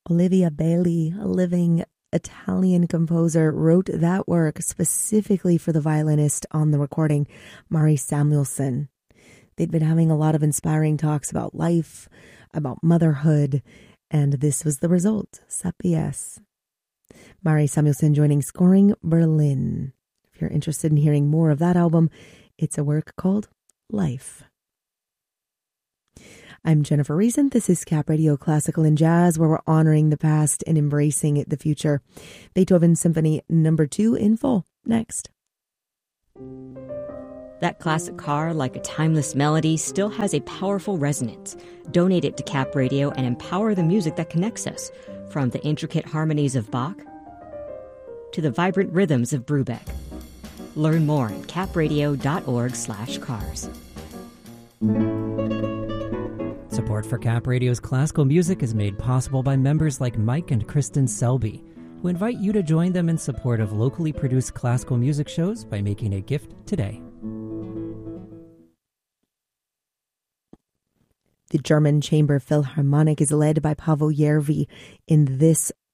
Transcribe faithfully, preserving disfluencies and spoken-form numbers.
Olivia Bailey, a living Italian composer, wrote that work specifically for the violinist on the recording, Mari Samuelson. They'd been having a lot of inspiring talks about life, about motherhood, and this was the result, Sapiens. Mari Samuelson joining Scoring Berlin. If you're interested in hearing more of that album, it's a work called Life. I'm Jennifer Reason. This is Cap Radio Classical and Jazz, where we're honoring the past and embracing the future. Beethoven Symphony Number Two in full, next. That classic car, like a timeless melody, still has a powerful resonance. Donate it to Cap Radio and empower the music that connects us, from the intricate harmonies of Bach to the vibrant rhythms of Brubeck. Learn more at capradio.org slash cars. Support for Cap Radio's classical music is made possible by members like Mike and Kristen Selby, who invite you to join them in support of locally produced classical music shows by making a gift today. The German Chamber Philharmonic is led by Paavo Järvi in this